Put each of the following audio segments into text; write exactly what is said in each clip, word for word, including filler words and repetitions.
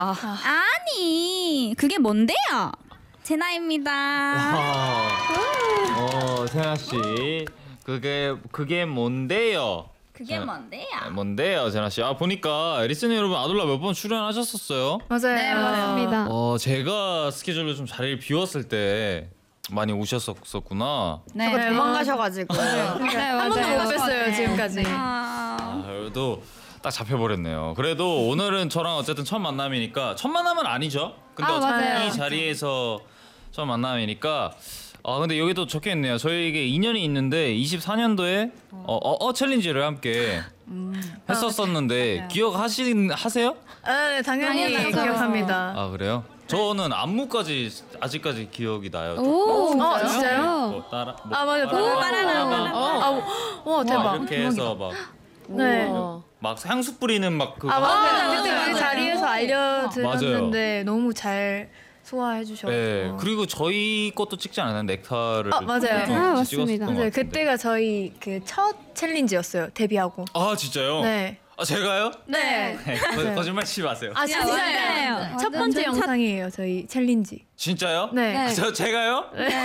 아. 아니 그게 뭔데요? 제나입니다. 어, 세나 씨, 그게 그게 뭔데요? 그게 자, 뭔데요? 뭔데요, 세나 씨? 아 보니까 리스너 여러분 아돌라 몇 번 출연하셨었어요. 맞아요. 네, 맞습니다. 어, 제가 스케줄로 좀 자리를 비웠을 때 많이 오셨었구나. 네, 네, 도망가셔가지고 네, 한 번도 맞아요. 못 뵀어요 네. 지금까지. 아, 아, 그래도 딱 잡혀버렸네요. 그래도 오늘은 저랑 어쨌든 첫 만남이니까 첫 만남은 아니죠. 근데 아, 어차피 맞아요. 이 자리에서 첫 만남이니까 아 근데 여기도 적혀있네요. 저희에게 인연이 있는데 이십사 년도에 어, 어, 어 챌린지를 함께 했었었는데 기억하신 하세요? 아, 네, 당연히 당연하죠. 기억합니다. 아 그래요? 저는 안무까지 아직까지 기억이 나요. 오, 어, 진짜요? 뭐 따라 뭐 아 맞아. 따라- 따라라. 아, 와 막 대박. 이렇게 해서 막 네. 막 향수 뿌리는 막 그 아 맞아요. 그때 맞아요. 우리 자리에서 알려드렸는데 너무 잘 소화해 주셔서. 네, 그리고 저희 것도 찍지 않았나요? 넥타를 아, 맞아요. 좀 아, 찍었었던 맞습니다. 것 맞아요. 같은데. 그때가 저희 그 첫 챌린지였어요. 데뷔하고. 아 진짜요? 네. 아 제가요? 네. 네, 거, 거짓말 치지 마세요. 아 진짜요? 맞아요. 첫 번째 완전 첫- 영상이에요. 저희 챌린지. 진짜요? 네. 네. 저 제가요?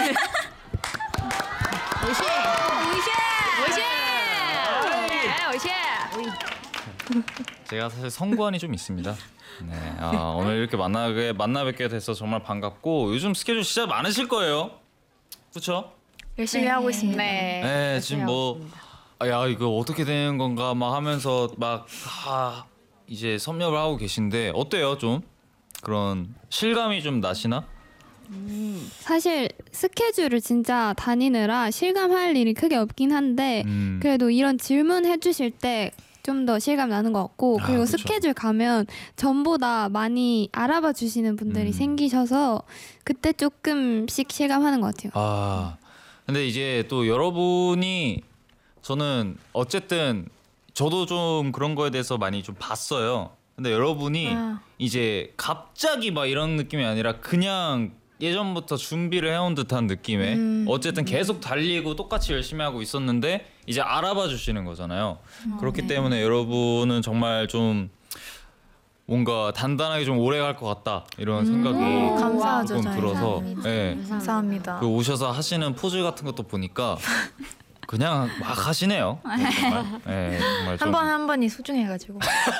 제가 사실 성관이 좀 있습니다. 네, 아, 오늘 이렇게 만나게 만나 뵙게 돼서 정말 반갑고 요즘 스케줄 진짜 많으실 거예요. 그렇죠? 열심히 하고 있습니다. 네, 지금 뭐, 아, 야 이거 어떻게 되는 건가 막 하면서 막 아, 이제 섭렵을 하고 계신데 어때요 좀 그런 실감이 좀 나시나? 사실 스케줄을 진짜 다니느라 실감할 일이 크게 없긴 한데 음. 그래도 이런 질문 해주실 때 좀 더 실감 나는 것 같고 아, 그리고 그쵸. 스케줄 가면 전보다 많이 알아봐 주시는 분들이 음. 생기셔서 그때 조금씩 실감하는 것 같아요. 아 근데 이제 또 여러분이 저는 어쨌든 저도 좀 그런 거에 대해서 많이 좀 봤어요. 근데 여러분이 아. 이제 갑자기 막 이런 느낌이 아니라 그냥 예전부터 준비를 해온 듯한 느낌에 음. 어쨌든 계속 달리고 똑같이 열심히 하고 있었는데 이제 알아봐 주시는 거잖아요. 그렇기 때문에 여러분은 정말 좀 뭔가 단단하게 좀 오래 갈 것 같다 이런 생각이 감사하죠, 조금 저희. 들어서 예. 감사합니다. 그 오셔서 하시는 포즈 같은 것도 보니까 그냥 막 하시네요. 정말. 네, 정말 좀. 한 번 한 번이 소중해가지고.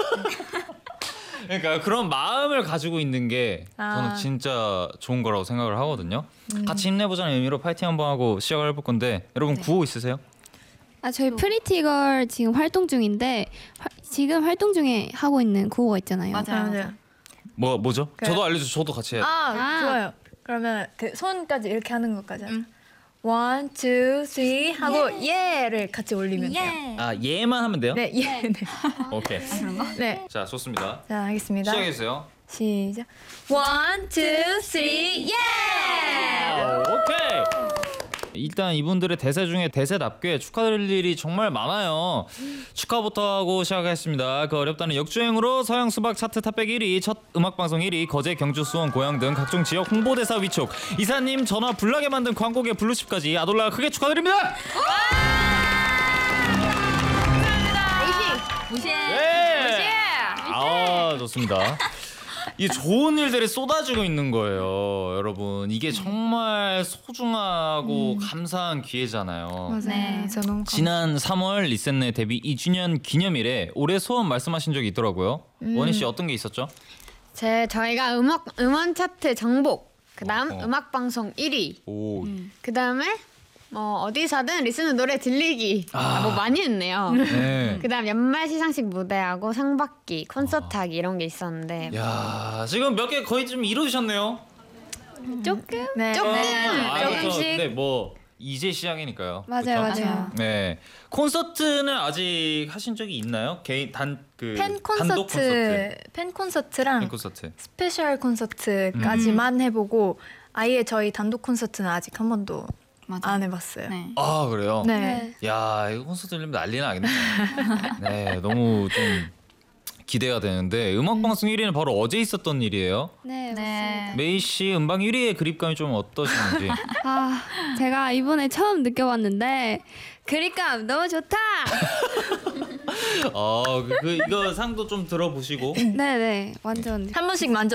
그러니까 그런 마음을 가지고 있는 게 아. 저는 진짜 좋은 거라고 생각을 하거든요. 같이 힘내보자는 의미로 파이팅 한번 하고 시작을 해볼 건데 여러분 구호 있으세요? 아 저희 프리티걸 지금 활동 중인데 화- 지금 활동 중에 하고 있는 구호가 있잖아요. 맞아요. 뭐 뭐죠? 그- 저도 알려줘. 저도 같이 해요. 아, 아. 좋아요. 그러면 그 손까지 이렇게 하는 것까지. 원, 투, 쓰리 하고 예를 같이 올리면 돼요. 예. 아 얘만 하면 돼요? 네, 예. 네. 오케이. 네. 자 좋습니다. 자, 하겠습니다. 시작해 주세요. 시작. 원, 투, 쓰리, 예! 아, 오케이. 일단 이분들의 대세 중에 대세답게 축하드릴 일이 정말 많아요. 축하부터 하고 시작하겠습니다. 그 어렵다는 역주행으로 서양 수박 차트 탑백 일 위, 첫 음악방송 일 위, 거제, 경주, 수원, 고양 등 각종 지역 홍보대사 위촉, 이사님 전화 불나게 만든 광고계 블루칩까지 아돌라 크게 축하드립니다. 무시해. 예. 아 좋습니다. 이게 좋은 일들이 쏟아지고 있는 거예요, 여러분. 이게 정말 소중하고 감사한 기회잖아요. 맞아요. 네. 저 너무 감... 지난 삼월 리셋네 데뷔 이 주년 기념일에 올해 소원 말씀하신 적이 있더라고요. 원희 씨 어떤 게 있었죠? 제 저희가 음악 음원 차트 정복, 그다음 어. 음악 방송 일 위, 오, 그다음에 뭐 어디서든 리스너 노래 들리기, 아, 뭐 많이 했네요. 네. 그다음 연말 시상식 무대하고 상 받기, 콘서트 하기 이런 게 있었는데 야, 지금 몇 개 거의 좀 이루셨네요. 조금? 네. 조금 아, 조금씩. 네, 뭐 이제 시작이니까요. 맞아요, 그쵸? 맞아요. 네, 콘서트는 아직 하신 적이 있나요? 개인 단그 팬 단독 콘서트, 콘서트, 팬 콘서트랑 팬 콘서트. 스페셜 콘서트까지만 해보고 아예 저희 단독 콘서트는 아직 한 번도 맞아. 안 해봤어요. 네. 아 그래요? 네. 야, 이거 콘서트 들리면 난리 나겠네. 네, 너무 좀 기대가 되는데 음악 방송 일 위는 바로 어제 있었던 일이에요. 네, 네. 맞습니다. 메이 씨 음방 일 위의 그립감이 좀 어떠신지. 아 제가 이번에 처음 느껴봤는데 그립감 너무 좋다. 어, 그, 그 이거 상도 좀 들어보시고 네네 완전 한 번씩 만져